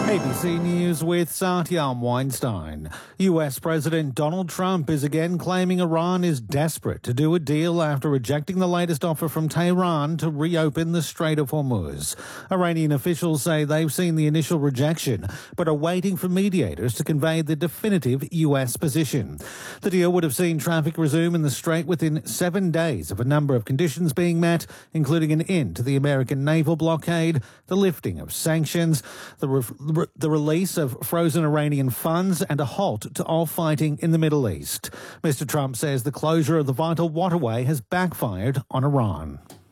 ABC News with Satyam Weinstein. US President Donald Trump is again claiming Iran is desperate to do a deal after rejecting the latest offer from Tehran to reopen the Strait of Hormuz. Iranian officials say they've seen the initial rejection, but are waiting for mediators to convey the definitive US position. The deal would have seen traffic resume in the Strait within 7 days of a number of conditions being met, including an end to the American naval blockade, the lifting of sanctions, the release of frozen Iranian funds and a halt to all fighting in the Middle East. Mr. Trump says the closure of the vital waterway has backfired on Iran.